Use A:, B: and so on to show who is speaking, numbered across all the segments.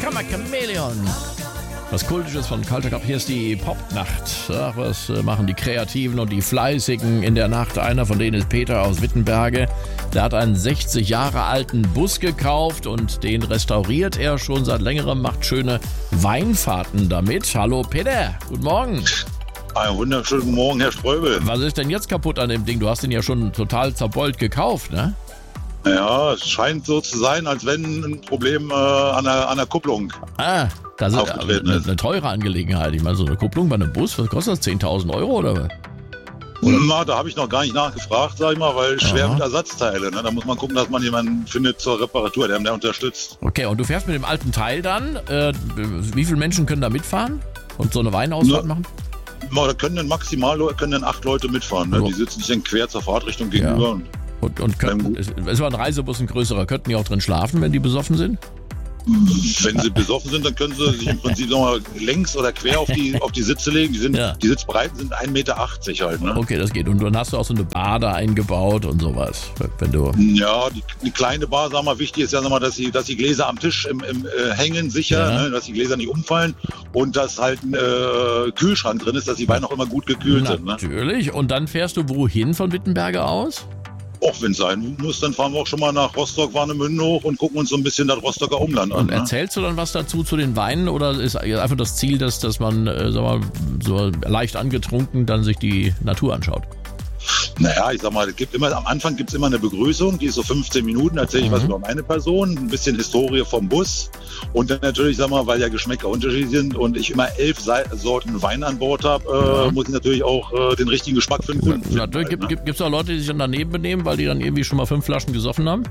A: Kammer Chameleon. Was Kultisches von Culture Club. Hier ist die Popnacht. Ach, was machen die Kreativen und die Fleißigen in der Nacht? Einer von denen ist Peter aus Wittenberge. Der hat einen 60 Jahre alten Bus gekauft und den restauriert er schon seit längerem, macht schöne Weinfahrten damit. Hallo Peter, guten Morgen.
B: Einen wunderschönen guten Morgen, Herr Ströbel.
A: Was ist denn jetzt kaputt an dem Ding? Du hast den ja schon total zerbeult gekauft, ne?
B: Ja, es scheint so zu sein, als wenn ein Problem an der Kupplung
A: das ist
B: eine
A: teure Angelegenheit. Ich meine, so eine Kupplung bei einem Bus, was kostet das? 10.000 Euro oder was?
B: Na, da habe ich noch gar nicht nachgefragt, sag ich mal, weil schwer mit Ersatzteile. Ne? Da muss man gucken, dass man jemanden findet zur Reparatur, der unterstützt.
A: Okay, und du fährst mit dem alten Teil dann. Wie viele Menschen können da mitfahren und so eine Weinausfahrt machen?
B: Da können maximal 8 Leute mitfahren. Ne? Die sitzen sich dann quer zur Fahrtrichtung gegenüber.
A: Ja. Und es war ein Reisebus, ein größerer. Könnten die auch drin schlafen, wenn die besoffen sind?
B: Wenn sie besoffen sind, dann können sie sich im Prinzip nochmal längs oder quer auf die Sitze legen. Die Sitzbreiten sind 1,80 Meter halt. Ne?
A: Okay, das geht. Und dann hast du auch so eine Bar da eingebaut und sowas.
B: Ja, die kleine Bar, sag mal, wichtig ist ja nochmal, dass die Gläser am Tisch hängen sicher, ne, dass die Gläser nicht umfallen und dass halt ein Kühlschrank drin ist, dass die Weine auch immer gut gekühlt sind. Ne?
A: Natürlich. Und dann fährst du wohin von Wittenberge aus?
B: Auch wenn es sein muss, dann fahren wir auch schon mal nach Rostock, Warnemünde hoch und gucken uns so ein bisschen das Rostocker Umland an.
A: Und erzählst du dann was dazu zu den Weinen oder ist einfach das Ziel, dass man so leicht angetrunken dann sich die Natur anschaut?
B: Naja, ich sag mal, am Anfang gibt es immer eine Begrüßung, die ist so 15 Minuten, erzähle ich was über meine Person, ein bisschen Historie vom Bus und dann natürlich, sag mal, weil ja Geschmäcker unterschiedlich sind und ich immer 11 Sorten Wein an Bord habe, muss ich natürlich auch den richtigen Geschmack für den Kunden finden.
A: Natürlich, gibt es auch Leute, die sich dann daneben benehmen, weil die dann irgendwie schon mal 5 Flaschen gesoffen haben?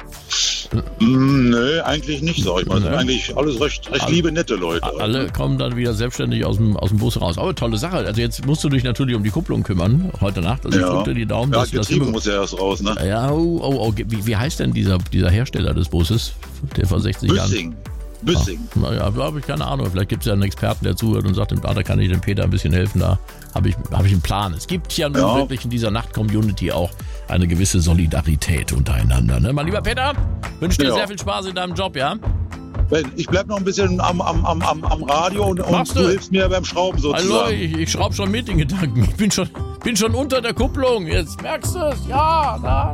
B: Nö, eigentlich nicht, sag ich mal. Das sind eigentlich alles recht liebe, nette Leute.
A: Alle kommen dann wieder selbstständig aus dem Bus raus. Aber tolle Sache. Also jetzt musst du dich natürlich um die Kupplung kümmern, heute Nacht. Also ich drücke dir die Daumen.
B: Ja, Getriebe muss ja erst raus, ne?
A: Ja, wie heißt denn dieser Hersteller des Busses, der vor 60 Jahren...
B: Büssing.
A: Naja, da habe ich keine Ahnung. Vielleicht gibt es ja einen Experten, der zuhört und sagt, da kann ich dem Peter ein bisschen helfen. Da habe ich einen Plan. Es gibt ja nun wirklich in dieser Nacht-Community auch eine gewisse Solidarität untereinander. Ne? Mein lieber Peter, wünsche dir sehr viel Spaß in deinem Job, ja?
B: Ich bleib noch ein bisschen am Radio und du hilfst mir beim Schrauben sozusagen.
A: Hallo, ich schraube schon mit den Gedanken. Ich bin schon unter der Kupplung. Jetzt merkst du es. Ja, da.